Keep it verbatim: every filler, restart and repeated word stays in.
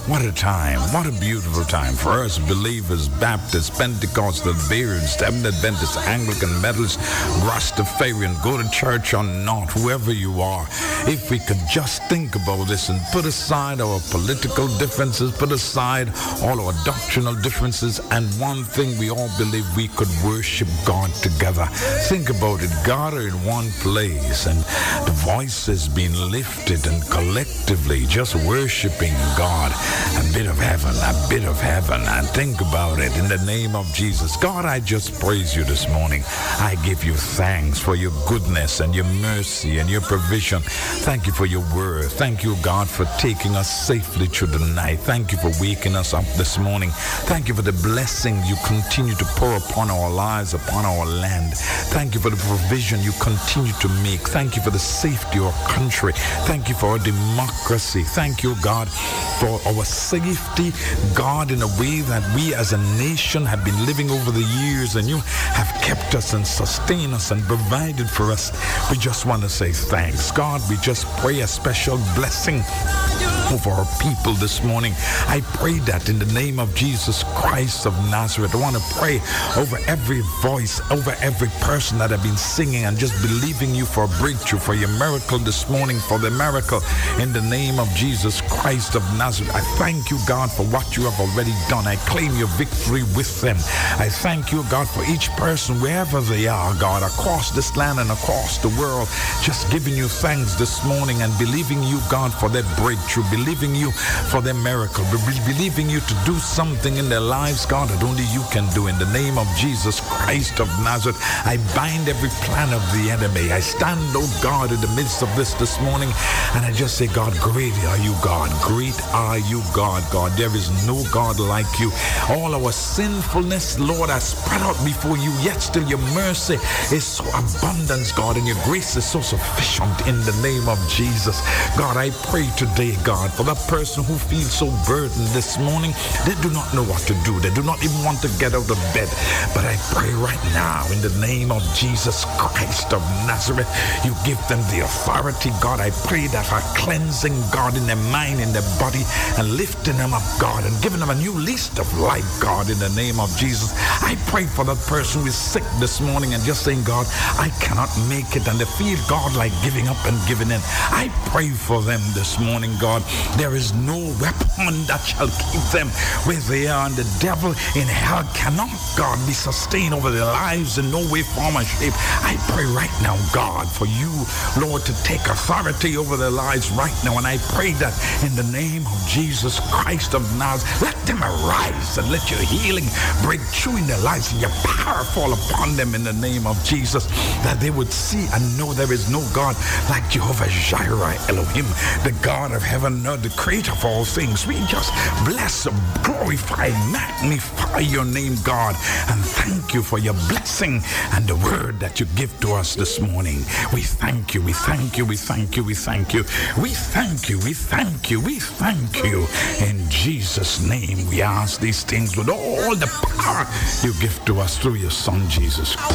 What a time. What a beautiful time for us believers, Baptists, Pentecostal, Beards, Seventh Adventists, Anglican, Methodist, Rastafarian, go to church or not, whoever you are. If we could just think about this and put aside our political differences, put aside all our doctrinal differences, and one thing we all believe, we could worship God together. Think about it. Gather in one place and the voices being lifted and collectively just worshiping God. A bit of heaven, a bit of heaven. And think about it in the name of Jesus. God, I just praise you this morning. I give you thanks for your goodness and your mercy and your provision. Thank you for your word. Thank you, God, for taking us safely through the night. Thank you for waking us up this morning. Thank you for the blessing you continue to pour upon our lives, upon our land. Thank you for the provision you continue to make. Thank you for the safety of our country. Thank you for our democracy. Thank you, God, for our safety, God, in a way that we as a nation have been living over the years, and you have kept us and sustained us and provided for us. We just want to say thanks. God, we just pray a special blessing over our people this morning. I pray that in the name of Jesus Christ of Nazareth. I want to pray over every voice, over every person that have been singing and just believing you for a breakthrough, for your miracle this morning, for the miracle in the name of Jesus Christ of Nazareth. I thank you, God, for what you have already done. I claim your victory with them. I thank you, God, for each person, wherever they are, God, across this land and across the world, just giving you thanks this morning and believing you, God, for that breakthrough, believing you for their miracle, believing you to do something in their lives, God, that only you can do. In the name of Jesus Christ of Nazareth, I bind every plan of the enemy. I stand, oh God, in the midst of this this morning, and I just say, God, great are you, God. Great are you, God. God, there is no God like you. All our sinfulness, Lord, I spread out before you, yet still your mercy is so abundant, God, and your grace is so sufficient in the name of Jesus. God, I pray today, God, for that person who feels so burdened this morning. They do not know what to do. They do not even want to get out of bed. But I pray right now in the name of Jesus Christ of Nazareth, you give them the authority, God. I pray that a cleansing, God, in their mind, in their body, and lifting them up, God, and giving them a new lease of life, God, in the name of Jesus. I pray for that person who is sick this morning and just saying, God, I cannot make it, and they feel, God, like giving up and giving in. I pray for them this morning, God. There is no weapon that shall keep them where they are, and the devil in hell cannot, God, be sustained over their lives in no way, form, or shape. I pray right now, God, for you, Lord, to take authority over their lives right now, and I pray that in the name of Jesus Christ of Nazareth, let them arise and let your healing break through in their lives and your power fall upon them in the name of Jesus, that they would see and know there is no God like Jehovah Jireh, Elohim, the God of heaven, the creator of all things. We just bless, glorify, magnify your name, God, and thank you for your blessing and the word that you give to us this morning. We thank you, we thank you, we thank you, we thank you, we thank you, we thank you, we thank you. In Jesus' name we ask these things with all the power you give to us through your Son, Jesus Christ.